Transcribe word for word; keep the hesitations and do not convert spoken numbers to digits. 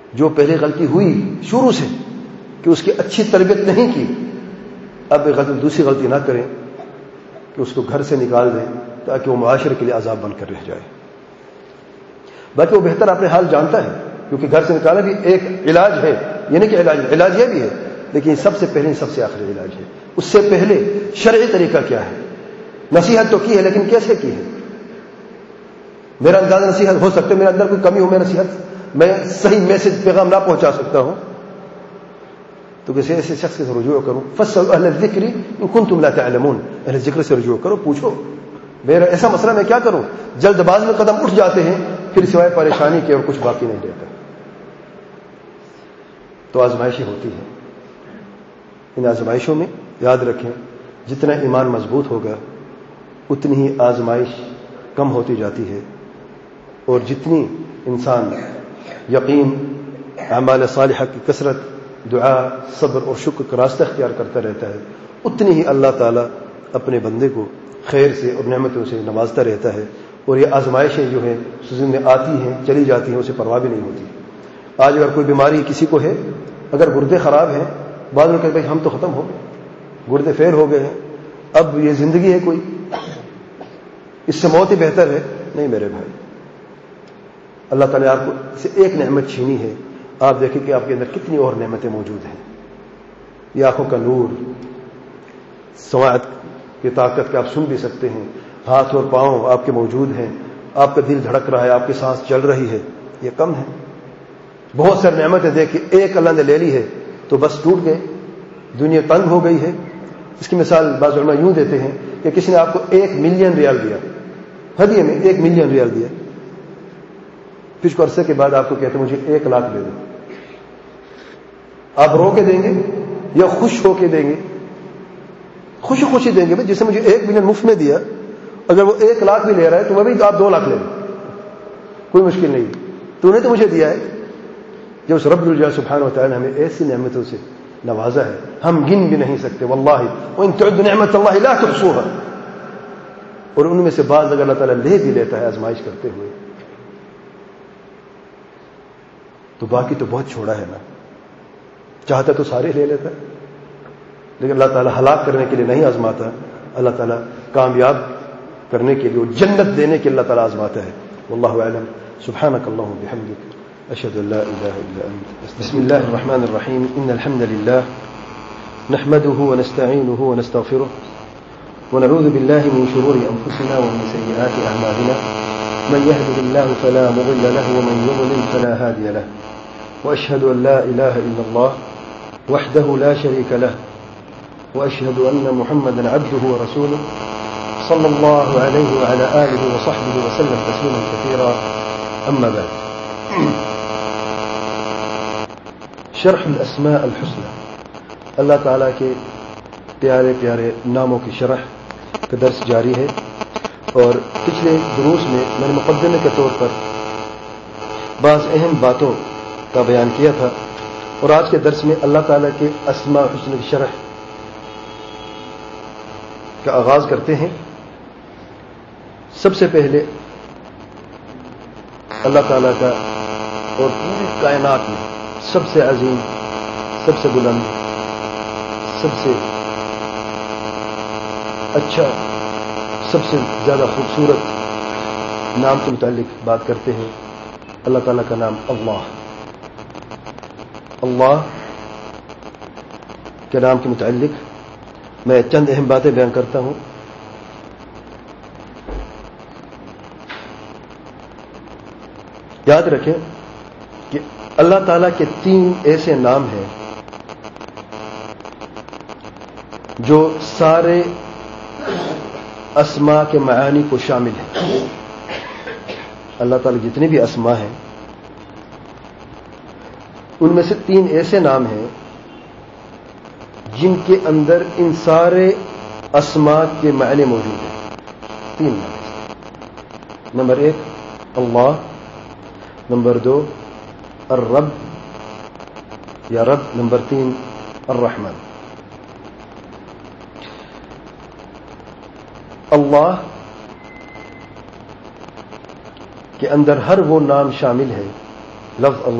جو پہلے غلطی ہوئی شروع سے کہ اس کی اچھی تربیت نہیں کی، اب غلطی دوسری غلطی نہ کریں کہ اس کو گھر سے نکال دیں تاکہ وہ معاشرے کے لیے عذاب بن کر رہ جائے. باقی وہ بہتر اپنے حال جانتا ہے، کیونکہ گھر سے نکالنا بھی ایک علاج ہے، یہ نہیں کہ علاج علاج یہ بھی ہے، لیکن سب سے پہلے سب سے آخری علاج ہے. اس سے پہلے شرعی طریقہ کیا ہے؟ نصیحت تو کی ہے، لیکن کیسے کی ہے؟ میرا انداز نصیحت ہو سکتا ہے، میرے اندر کوئی کمی ہو، میں نصیحت میں صحیح میسج پیغام نہ پہنچا سکتا ہوں، تو کسی ایسے شخص سے رجوع کروں. فاسألوا اہل الذکر ان کنتم لا تعلمون، اہل ذکر سے رجوع کرو، پوچھو میرا ایسا مسئلہ میں کیا کروں. جلد باز میں قدم اٹھ جاتے ہیں، پھر سوائے پریشانی کے اور کچھ باقی نہیں رہتا. تو آزمائشیں ہوتی ہیں، ان آزمائشوں میں یاد رکھیں جتنا ایمان مضبوط ہوگا اتنی ہی آزمائش کم ہوتی جاتی ہے، اور جتنی انسان یقین، اعمال صالحہ کی کثرت، دعا، صبر اور شکر کا راستہ اختیار کرتا رہتا ہے، اتنی ہی اللہ تعالیٰ اپنے بندے کو خیر سے اور نعمتوں سے نوازتا رہتا ہے. اور یہ آزمائشیں جو ہیں زندگی میں آتی ہیں چلی جاتی ہیں، اسے پرواہ بھی نہیں ہوتی. آج اگر کوئی بیماری کسی کو ہے، اگر گردے خراب ہیں، بعض لوگ کہتے ہیں ہم تو ختم ہو گئے، گردے فیل ہو گئے ہیں، اب یہ زندگی ہے کوئی، اس سے موت ہی بہتر ہے. نہیں میرے بھائی، اللہ تعالیٰ نے آپ کو سے ایک نعمت چھینی ہے، آپ دیکھیں کہ آپ کے اندر کتنی اور نعمتیں موجود ہیں. یہ آنکھوں کا نور، سماعت کی طاقت کہ آپ سن بھی سکتے ہیں، ہاتھ اور پاؤں آپ کے موجود ہیں، آپ کا دل دھڑک رہا ہے، آپ کی سانس چل رہی ہے، یہ کم ہے. بہت ساری نعمتیں دیکھ کے ایک اللہ نے لے لی ہے تو بس ٹوٹ گئے، دنیا تنگ ہو گئی ہے. اس کی مثال بعض علماء یوں دیتے ہیں کہ کسی نے آپ کو ایک ملین ریال دیا، ہدیے میں ایک ملین ریال دیا، پھر کچھ عرصے کے بعد آپ کو کہتے ہیں مجھے ایک لاکھ دے دو. آپ رو کے دیں گے یا خوش ہو کے دیں گے؟ خوشی خوشی دیں گے. بھائی جسے مجھے ایک ملین مفت میں دیا، اگر وہ ایک لاکھ بھی لے رہا ہے تو وہ بھی آپ دو لاکھ لے لیں، کوئی مشکل نہیں، تو نے تو مجھے دیا ہے. جب اس رب الجلال سبحانہ وتعالی نے ہمیں ایسی نعمتوں سے نوازا ہے ہم گن بھی نہیں سکتے. واللہ وان تعدوا نعمت اللہ لا تحصوها. اور ان میں سے بعض اگر اللہ تعالیٰ لے بھی لیتا ہے آزمائش کرتے ہوئے تو باقی تو بہت چھوڑا ہے نا. چاہتا تو سارے لے لیتا، لیکن اللہ تعالیٰ ہلاک کرنے کے لیے نہیں آزماتا، اللہ تعالیٰ کامیاب کرنے کے لیے اور جنت دینے کے لیے اللہ تعالیٰ آزماتا ہے. واللہ اعلم. سبحانك اللهم وبحمدك اشهد ان لا اله الا انت. بسم الله الرحمن الرحيم. ان الحمد لله نحمده ونستعينه ونستغفره ونعوذ بالله من شرور انفسنا ومن سيئات اعمالنا. من يهده الله فلا مضل له ومن يضلل فلا هادي له. واشهد ان لا اله الا الله وحده لا شريك له واشهد ان محمدا عبده ورسوله صلى الله عليه وعلى اله وصحبه وسلم تسليما كثيرا. اما بعد. شرح الاسماء الحسنى، اللہ تعالیٰ کے پیارے پیارے ناموں کی شرح کا درس جاری ہے. اور پچھلے دروس میں میں نے مقدمے کے طور پر بعض اہم باتوں کا بیان کیا تھا، اور آج کے درس میں اللہ تعالیٰ کے اسماء الحسنى کی شرح کا آغاز کرتے ہیں. سب سے پہلے اللہ تعالیٰ کا اور پوری کائنات میں سب سے عظیم، سب سے بلند، سب سے اچھا، سب سے زیادہ خوبصورت نام کے متعلق بات کرتے ہیں. اللہ تعالیٰ کا نام اللہ. اللہ کے نام کے متعلق میں چند اہم باتیں بیان کرتا ہوں. یاد رکھیں کہ اللہ تعالیٰ کے تین ایسے نام ہیں جو سارے اسماء کے معانی کو شامل ہیں. اللہ تعالیٰ جتنے بھی اسماء ہیں ان میں سے تین ایسے نام ہیں جن کے اندر ان سارے اسماء کے معنی موجود ہیں. تین نام. نمبر ایک اللہ، نمبر دو الرب یا رب، نمبر تین الرحمن. اللہ کے اندر ہر وہ نام شامل ہے، لفظ اللہ